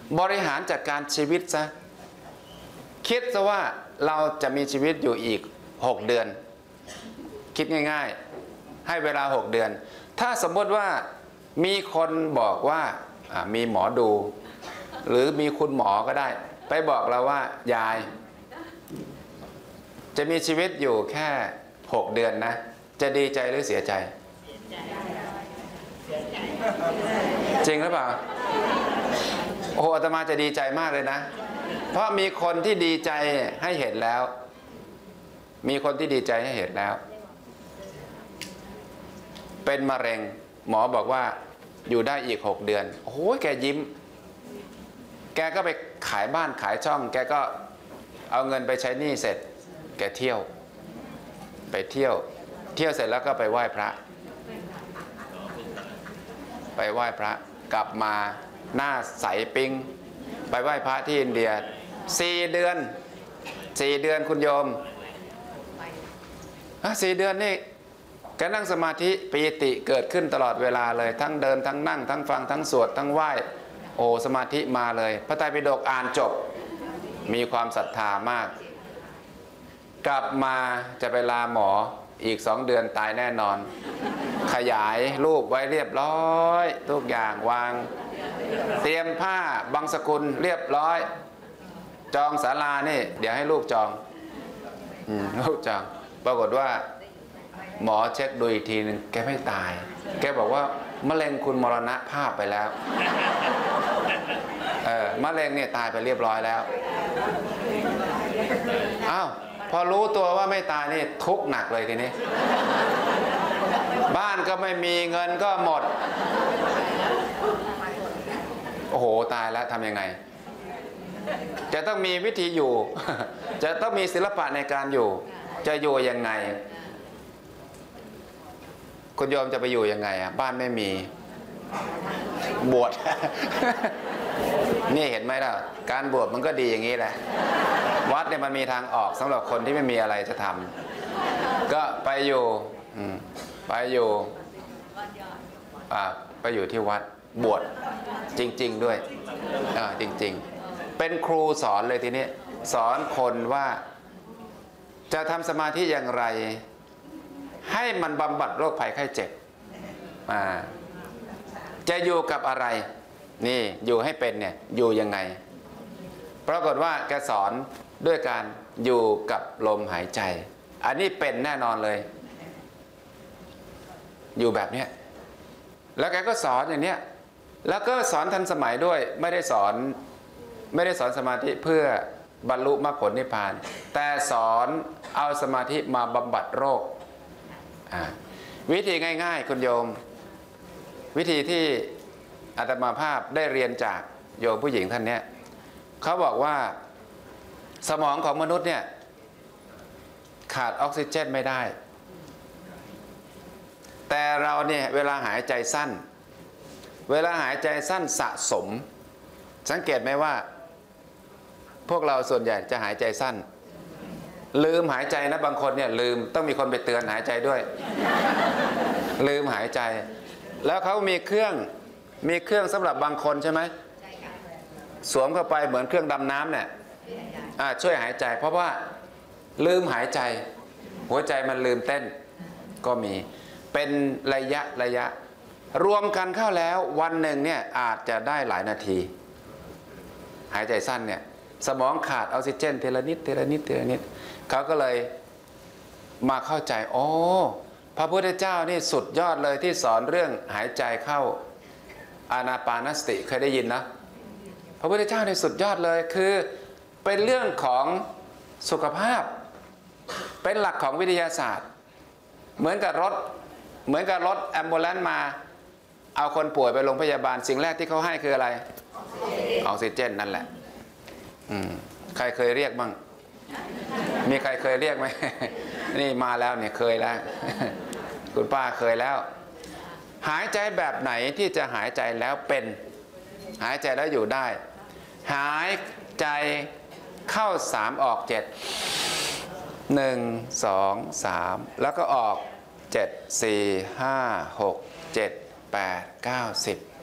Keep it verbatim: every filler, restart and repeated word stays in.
บริหารจัดการชีวิตซะคิดซะว่าเราจะมีชีวิตอยู่อีกหกเดือนคิดง่ายๆให้เวลาหกเดือนถ้าสมมติว่ามีคนบอกว่ามีหมอดูหรือมีคุณหมอก็ได้ไปบอกเราว่ายายจะมีชีวิตอยู่แค่หกเดือนนะจะดีใจหรือเสียใจจริงหรือเปล่าโอ้อาตมาจะดีใจมากเลยนะเพราะมีคนที่ดีใจให้เห็นแล้วมีคนที่ดีใจให้เห็นแล้วเป็นมะเร็งหมอบอกว่าอยู่ได้อีกหกเดือนโอ้โหแกยิ้มแกก็ไปขายบ้านขายช่องแกก็เอาเงินไปใช้หนี้เสร็จแกเที่ยวไปเที่ยวเที่ยวเสร็จแล้วก็ไปไหว้พระไปไหว้พระกลับมาหน้าใสปิ๊งไปไหว้พระที่อินเดียสี่เดือนสี่เดือนคุณโยมสี่เดือนนี่แกนั่งสมาธิปีติเกิดขึ้นตลอดเวลาเลยทั้งเดินทั้งนั่งทั้งฟังทั้งสวดทั้งไหว้โอ้สมาธิมาเลยพระไตรปิฎกอ่านจบมีความศรัทธามากกลับมาจะไปลาหมออีกสองเดือนตายแน่นอนขยายรูปไว้เรียบร้อยทุกอย่างวางเตรียมผ้าบังสกุลเรียบร้อยจองศาลานี่เดี๋ยวให้ลูกจองอืมลูกจองปรากฏว่าหมอเช็คดูอีกทีนึงแกไม่ตายแกบอกว่ามะเร็งคุณมรณภาพไปแล้วเออมะเร็งเนี่ยตายไปเรียบร้อยแล้วอ้าวพอรู้ตัวว่าไม่ตายนี่ทุกข์หนักเลยทีนี้บ้านก็ไม่มีเงินก็หมดโอ้โหตายแล้วทำยังไงจะต้องมีวิธีอยู่จะต้องมีศิลปะในการอยู่จะอยู่ยังไงคุณโยมจะไปอยู่ยังไงอ่ะบ้านไม่มีบวช นี่เห็นไหมล่ะการบวชมันก็ดีอย่างนี้แหละวัดเนี่ยมันมีทางออกสำหรับคนที่ไม่มีอะไรจะทำก็ไปอยู่ไปอยู่อ่าไปอยู่ที่วัดบวชจริงๆด้วยอ่าจริงๆเป็นครูสอนเลยทีนี้สอนคนว่าจะทำสมาธิอย่างไรให้มันบำบัดโรคภัยไข้เจ็บอ่าจะอยู่กับอะไรนี่อยู่ให้เป็นเนี่ยอยู่ยังไงปรากฏว่าแกสอนด้วยการอยู่กับลมหายใจอันนี้เป็นแน่นอนเลยอยู่แบบเนี้ยแล้วแกก็สอนอย่างเนี้ยแล้วก็สอนทันสมัยด้วยไม่ได้สอนไม่ได้สอนสมาธิเพื่อบรรลุมรรคผลนิพพานแต่สอนเอาสมาธิมาบำบัดโรควิธีง่ายๆคุณโยมวิธีที่อาตมาภาพได้เรียนจากโยมผู้หญิงท่านนี้เขาบอกว่าสมองของมนุษย์เนี่ยขาดออกซิเจนไม่ได้แต่เราเนี่ยเวลาหายใจสั้นเวลาหายใจสั้นสะสมสังเกตไหมว่าพวกเราส่วนใหญ่จะหายใจสั้นลืมหายใจนะบางคนเนี่ยลืมต้องมีคนไปเตือนหายใจด้วยลืมหายใจแล้วเขามีเครื่องมีเครื่องสำหรับบางคนใช่ไหมสวมเข้าไปเหมือนเครื่องดำน้ำเนี่ยช่วยหายใจเพราะว่าลืมหายใจหัวใจมันลืมเต้นก็มีเป็นระยะระยะรวมกันเข้าแล้ววันหนึ่งเนี่ยอาจจะได้หลายนาทีหายใจสั้นเนี่ยสมองขาดออกซิเจนเทละนิดเทละนิดเทละนิดเขาก็เลยมาเข้าใจโอ้พระพุทธเจ้านี่สุดยอดเลยที่สอนเรื่องหายใจเข้าอานาปานสติเคยได้ยินนะพระพุทธเจ้านี่สุดยอดเลยคือเป็นเรื่องของสุขภาพเป็นหลักของวิทยาศาสตร์เหมือนกับรถเหมือนกับรถแอมบูเลนซ์มาเอาคนป่วยไปโรงพยาบาลสิ่งแรกที่เขาให้คืออะไรออกซิเจนนั่นแหละอืมใครเคยเรียกบ้างมีใครเคยเรียกไหม นี่มาแล้วเนี่ยเคยแล้วคุณป้าเคยแล้วหายใจแบบไหนที่จะหายใจแล้วเป็นหายใจแล้วอยู่ได้หายใจเข้าสามออกเจ็ดหนึ่งสองสามแล้วก็ออกเจ็ดสี่ห้าหกเจ็ดแปดเก้าสิบ